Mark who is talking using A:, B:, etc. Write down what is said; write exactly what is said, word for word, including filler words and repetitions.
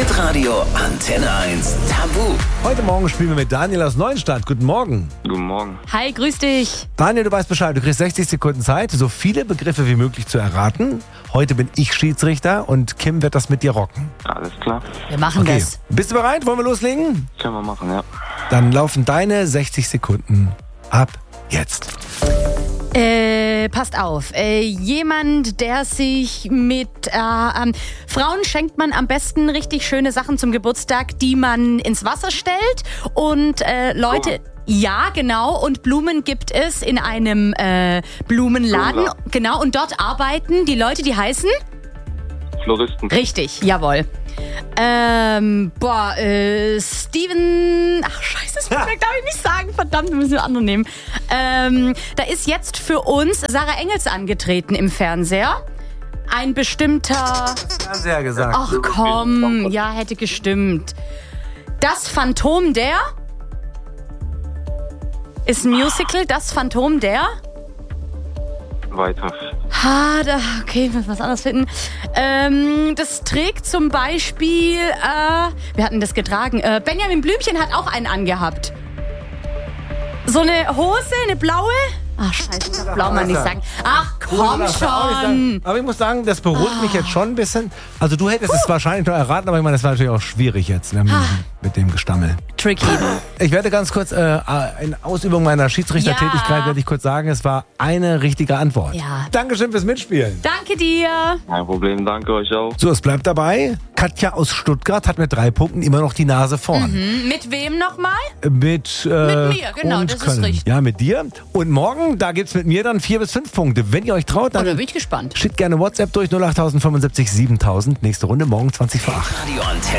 A: Hitradio Antenne eins Tabu.
B: Heute Morgen spielen wir mit Daniel aus Neuenstadt. Guten Morgen.
C: Guten Morgen.
D: Hi, grüß dich.
B: Daniel, du weißt Bescheid. Du kriegst sechzig Sekunden Zeit, so viele Begriffe wie möglich zu erraten. Heute bin ich Schiedsrichter und Kim wird das mit dir rocken.
C: Alles klar.
D: Wir machen
B: Okay.
D: das.
B: Bist du bereit? Wollen wir loslegen?
C: Können wir machen, ja.
B: Dann laufen deine sechzig Sekunden ab jetzt.
D: Äh, passt auf. Äh, jemand, der sich mit äh, ähm, Frauen schenkt man am besten richtig schöne Sachen zum Geburtstag, die man ins Wasser stellt. Und äh, Leute...
C: Blumen.
D: Ja, genau. Und Blumen gibt es in einem äh, Blumenladen.
C: Blumenladen.
D: Genau. Und dort arbeiten die Leute, die heißen?
C: Floristen.
D: Richtig, jawohl. Ähm, boah, äh, Steven... Ach, scheiße, das darf ich nicht sagen. Verdammt, wir müssen wir andere nehmen. Ähm, da ist jetzt für uns Sarah Engels angetreten im Fernseher. Ein bestimmter...
B: Fernseher gesagt.
D: Ach komm, ja, hätte gestimmt. Das Phantom der... Ist ein Musical, das Phantom der...
C: Weiter.
D: Ha, da, okay, ich muss was anderes finden. Ähm, das trägt zum Beispiel, äh, wir hatten das getragen, äh, Benjamin Blümchen hat auch einen angehabt. So eine Hose, eine blaue. Ach, scheiße, das blau mal nicht sagen. Ach, komm schon.
B: Aber ich muss sagen, das beruhigt mich jetzt schon ein bisschen. Also du hättest es wahrscheinlich noch erraten, aber ich meine, das war natürlich auch schwierig jetzt ne, mit dem Gestammel.
D: Tricky.
B: Ich werde ganz kurz, äh, in Ausübung meiner Schiedsrichtertätigkeit,
D: Ja.
B: werde ich kurz sagen, es war eine richtige Antwort.
D: Ja.
B: Dankeschön fürs Mitspielen.
D: Danke dir.
C: Kein Problem, danke euch auch.
B: So, es bleibt dabei. Katja aus Stuttgart hat mit drei Punkten immer noch die Nase vorn.
D: Hm, mit wem nochmal?
B: Mit, äh,
D: Mit mir, genau,
B: und
D: das ist
B: Können.
D: richtig.
B: Ja, mit dir. Und morgen, da gibt's mit mir dann vier bis fünf Punkte. Wenn ihr euch traut,
D: Oh, da
B: dann
D: bin ich gespannt.
B: schickt gerne WhatsApp durch null acht fünfundsiebzig siebentausend. Nächste Runde morgen zwanzig vor acht.
A: Radio Antenne